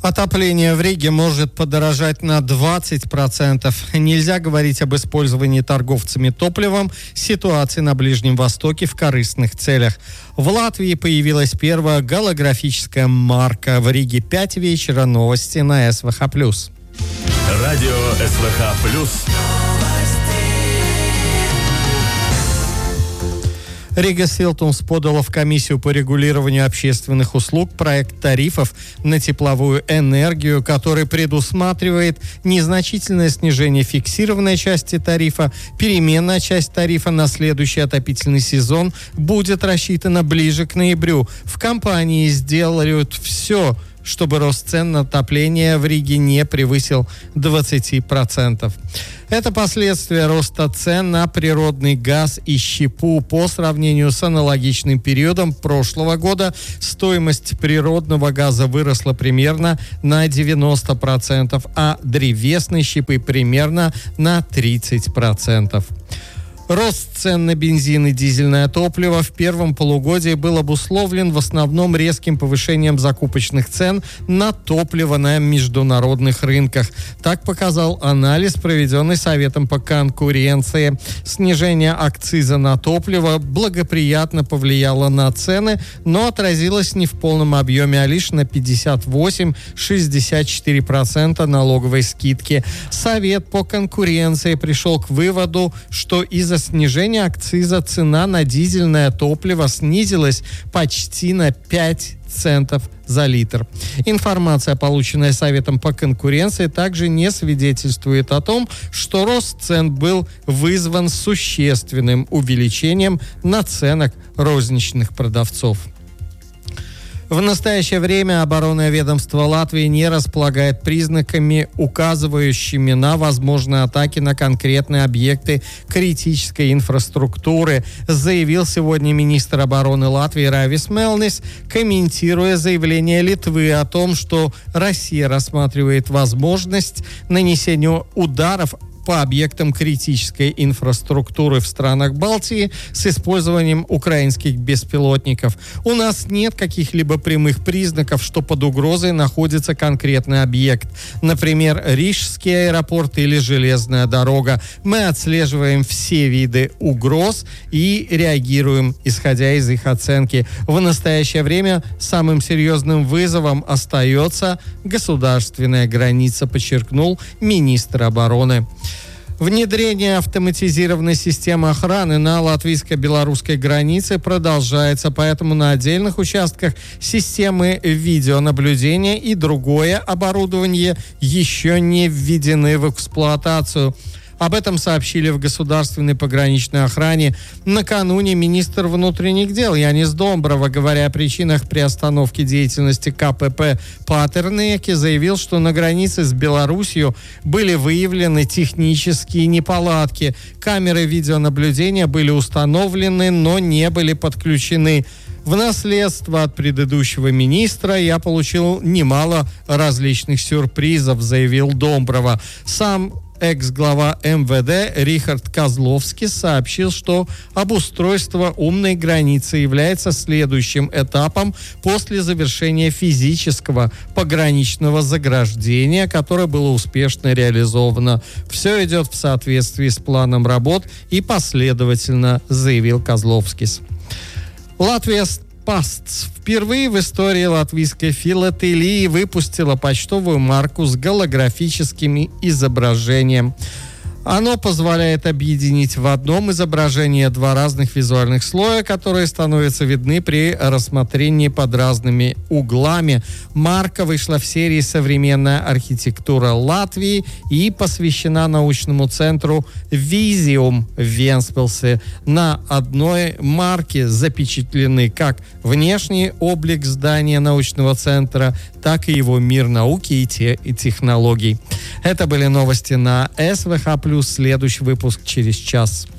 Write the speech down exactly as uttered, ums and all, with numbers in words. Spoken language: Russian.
Отопление в Риге может подорожать на двадцать процентов. Нельзя говорить об использовании торговцами топливом ситуации на Ближнем Востоке в корыстных целях. В Латвии появилась первая голографическая марка. В Риге пять вечера. Новости на СВХ плюс. Радио СВХ плюс. Рига Силтумс подала в комиссию по регулированию общественных услуг проект тарифов на тепловую энергию, который предусматривает незначительное снижение фиксированной части тарифа. Переменная часть тарифа на следующий отопительный сезон будет рассчитана ближе к ноябрю. В компании сделают все, чтобы рост цен на отопление в Риге не превысил двадцать процентов. Это последствия роста цен на природный газ и щепу. По сравнению с аналогичным периодом прошлого года стоимость природного газа выросла примерно на девяносто процентов, а древесной щепы примерно на тридцать процентов. Рост цен на бензин и дизельное топливо в первом полугодии был обусловлен в основном резким повышением закупочных цен на топливо на международных рынках. Так показал анализ, проведенный Советом по конкуренции. Снижение акциза на топливо благоприятно повлияло на цены, но отразилось не в полном объеме, а лишь на пятьдесят восемь - шестьдесят четыре процента налоговой скидки. Совет по конкуренции пришел к выводу, что из-за снижения акциза цена на дизельное топливо снизилась почти на пять центов за литр. Информация, полученная Советом по конкуренции, также не свидетельствует о том, что рост цен был вызван существенным увеличением наценок розничных продавцов. В настоящее время оборонное ведомство Латвии не располагает признаками, указывающими на возможные атаки на конкретные объекты критической инфраструктуры, заявил сегодня министр обороны Латвии Равис Мелнис, комментируя заявление Литвы о том, что Россия рассматривает возможность нанесения ударов по объектам критической инфраструктуры в странах Балтии с использованием украинских беспилотников. У нас нет каких-либо прямых признаков, что под угрозой находится конкретный объект. Например, Рижский аэропорт или железная дорога. Мы отслеживаем все виды угроз и реагируем, исходя из их оценки. В настоящее время самым серьезным вызовом остается государственная граница, подчеркнул министр обороны. Внедрение автоматизированной системы охраны на латвийско-белорусской границе продолжается, поэтому на отдельных участках системы видеонаблюдения и другое оборудование еще не введены в эксплуатацию. Об этом сообщили в Государственной пограничной охране накануне министр внутренних дел Янис Домброва, говоря о причинах приостановки деятельности ка пэ пэ Патернеки, заявил, что на границе с Белоруссией были выявлены технические неполадки. Камеры видеонаблюдения были установлены, но не были подключены. В наследство от предыдущего министра я получил немало различных сюрпризов, заявил Домброва. Сам экс-глава эм вэ дэ Рихард Козловский сообщил, что обустройство умной границы является следующим этапом после завершения физического пограничного заграждения, которое было успешно реализовано. Все идет в соответствии с планом работ и последовательно, заявил Козловский. Латвия Пастс впервые в истории латвийской филателии выпустила почтовую марку с голографическим изображением. Оно позволяет объединить в одном изображении два разных визуальных слоя, которые становятся видны при рассмотрении под разными углами. Марка вышла в серии «Современная архитектура Латвии» и посвящена научному центру «Визиум» в Венспилсе. На одной марке запечатлены как внешний облик здания научного центра, так и его мир науки и, те, и технологий. Это были новости на СВХ плюс. Следующий выпуск через час.